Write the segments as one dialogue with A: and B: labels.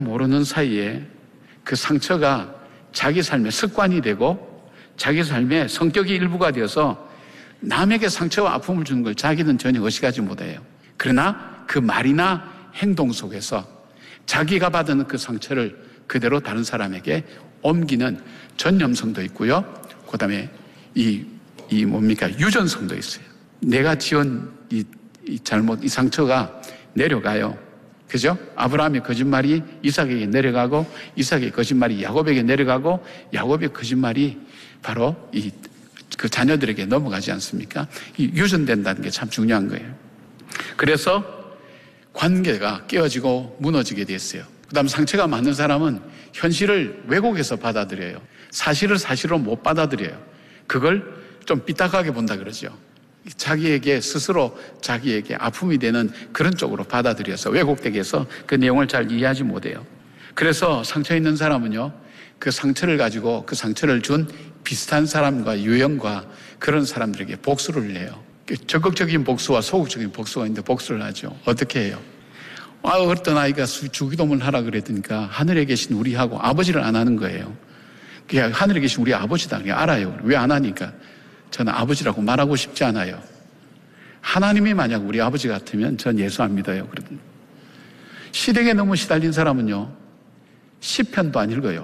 A: 모르는 사이에 그 상처가 자기 삶의 습관이 되고 자기 삶의 성격의 일부가 되어서 남에게 상처와 아픔을 주는 걸 자기는 전혀 의식하지 못해요. 그러나 그 말이나 행동 속에서 자기가 받은 그 상처를 그대로 다른 사람에게 옮기는 전념성도 있고요. 그 다음에 유전성도 있어요. 내가 지은 이 잘못, 이 상처가 내려가요. 그죠? 아브라함의 거짓말이 이삭에게 내려가고, 이삭의 거짓말이 야곱에게 내려가고, 야곱의 거짓말이 바로 그 자녀들에게 넘어가지 않습니까? 유전된다는 게 참 중요한 거예요. 그래서 관계가 깨어지고 무너지게 됐어요. 그 다음 상처가 많은 사람은 현실을 왜곡해서 받아들여요. 사실을 사실로 못 받아들여요. 그걸 좀 삐딱하게 본다 그러죠. 자기에게 스스로 자기에게 아픔이 되는 그런 쪽으로 받아들여서 왜곡되게 해서 그 내용을 잘 이해하지 못해요. 그래서 상처 있는 사람은요, 그 상처를 가지고 그 상처를 준 비슷한 사람과 유형과 그런 사람들에게 복수를 해요. 적극적인 복수와 소극적인 복수가 있는데 복수를 하죠. 어떻게 해요? 어떤 아이가 주기도문을 하라 그랬으니까 하늘에 계신 우리하고 아버지를 안 하는 거예요. 그냥 하늘에 계신 우리 아버지다. 그냥 알아요. 왜 안 하니까? 저는 아버지라고 말하고 싶지 않아요. 하나님이 만약 우리 아버지 같으면 전 예수 안 믿어요. 그러거든요. 시댁에 너무 시달린 사람은요, 시편도 안 읽어요.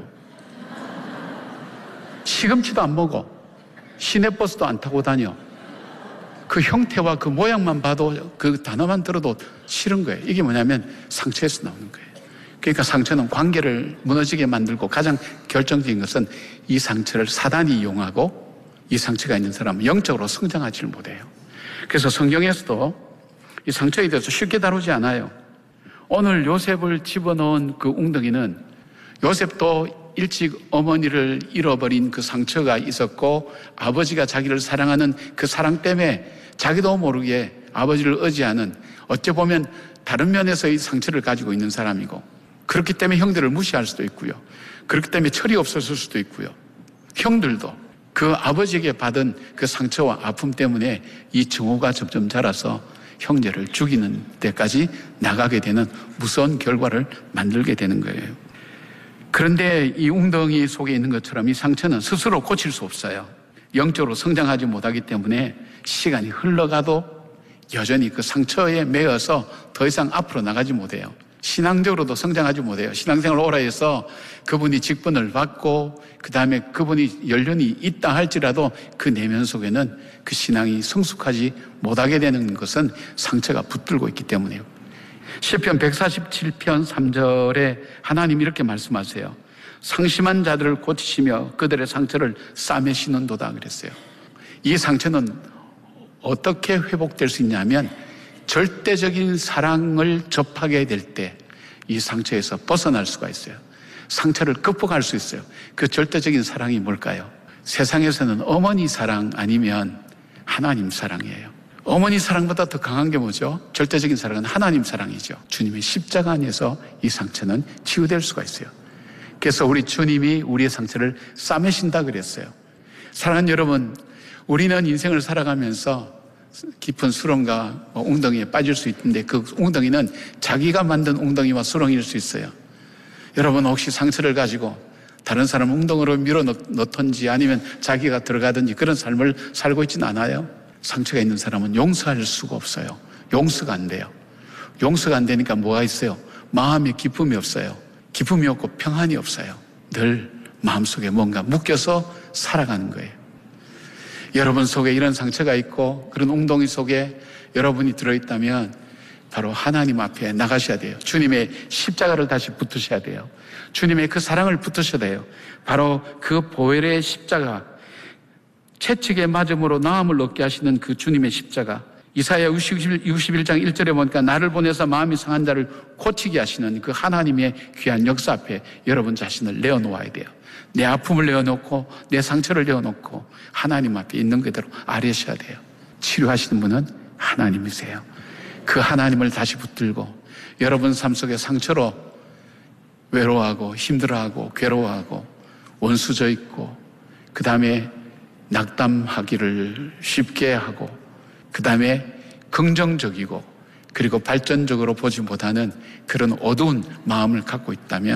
A: 시금치도 안 먹어. 시내버스도 안 타고 다녀. 그 형태와 그 모양만 봐도 그 단어만 들어도 싫은 거예요. 이게 뭐냐면 상처에서 나오는 거예요. 그러니까 상처는 관계를 무너지게 만들고 가장 결정적인 것은 이 상처를 사단이 이용하고 이 상처가 있는 사람은 영적으로 성장하지를 못해요. 그래서 성경에서도 이 상처에 대해서 쉽게 다루지 않아요. 오늘 요셉을 집어넣은 그 웅덩이는 요셉도 일찍 어머니를 잃어버린 그 상처가 있었고 아버지가 자기를 사랑하는 그 사랑 때문에 자기도 모르게 아버지를 의지하는 어찌 보면 다른 면에서의 상처를 가지고 있는 사람이고 그렇기 때문에 형들을 무시할 수도 있고요. 그렇기 때문에 철이 없었을 수도 있고요. 형들도 그 아버지에게 받은 그 상처와 아픔 때문에 이 증오가 점점 자라서 형제를 죽이는 데까지 나가게 되는 무서운 결과를 만들게 되는 거예요. 그런데 이 웅덩이 속에 있는 것처럼 이 상처는 스스로 고칠 수 없어요. 영적으로 성장하지 못하기 때문에 시간이 흘러가도 여전히 그 상처에 매여서 더 이상 앞으로 나가지 못해요. 신앙적으로도 성장하지 못해요. 신앙생활을 오래 해서 그분이 직분을 받고 그 다음에 그분이 연륜이 있다 할지라도 그 내면 속에는 그 신앙이 성숙하지 못하게 되는 것은 상처가 붙들고 있기 때문이에요. 시편 147편 3절에 하나님 이렇게 말씀하세요. 상심한 자들을 고치시며 그들의 상처를 싸매시는도다 그랬어요. 이 상처는 어떻게 회복될 수 있냐면 절대적인 사랑을 접하게 될 때 이 상처에서 벗어날 수가 있어요. 상처를 극복할 수 있어요. 그 절대적인 사랑이 뭘까요? 세상에서는 어머니 사랑 아니면 하나님 사랑이에요. 어머니 사랑보다 더 강한 게 뭐죠? 절대적인 사랑은 하나님 사랑이죠. 주님의 십자가 안에서 이 상처는 치유될 수가 있어요. 그래서 우리 주님이 우리의 상처를 싸매신다 그랬어요. 사랑하는 여러분, 우리는 인생을 살아가면서 깊은 수렁과 웅덩이에 빠질 수 있는데 그 웅덩이는 자기가 만든 웅덩이와 수렁일 수 있어요. 여러분 혹시 상처를 가지고 다른 사람 웅덩이로 밀어 넣던지 아니면 자기가 들어가든지 그런 삶을 살고 있지는 않아요? 상처가 있는 사람은 용서할 수가 없어요. 용서가 안 돼요. 용서가 안 되니까 뭐가 있어요? 마음에 기쁨이 없어요. 기쁨이 없고 평안이 없어요. 늘 마음속에 뭔가 묶여서 살아가는 거예요. 여러분 속에 이런 상처가 있고 그런 웅덩이 속에 여러분이 들어있다면 바로 하나님 앞에 나가셔야 돼요. 주님의 십자가를 다시 붙으셔야 돼요. 주님의 그 사랑을 붙으셔야 돼요. 바로 그 보혈의 십자가, 채찍에 맞음으로 나음을 얻게 하시는 그 주님의 십자가. 이사야 61장 1절에 보니까 나를 보내서 마음이 상한 자를 고치게 하시는 그 하나님의 귀한 역사 앞에 여러분 자신을 내어놓아야 돼요. 내 아픔을 내어놓고 내 상처를 내어놓고 하나님 앞에 있는 그대로 아뢰셔야 돼요. 치료하시는 분은 하나님이세요. 그 하나님을 다시 붙들고 여러분 삶 속에 상처로 외로워하고 힘들어하고 괴로워하고 원수져 있고 그 다음에 낙담하기를 쉽게 하고 그 다음에 긍정적이고 그리고 발전적으로 보지보다는 그런 어두운 마음을 갖고 있다면